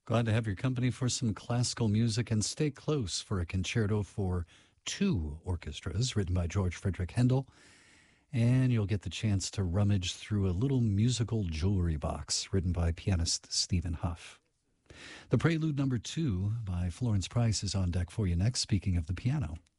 Glad to have your company for some classical music, and stay close for a concerto for two orchestras written by George Frederick Handel. And you'll get the chance to rummage through a little musical jewelry box written by pianist Stephen Huff. The Prelude number 2 by Florence Price is on deck for you next, speaking of the piano.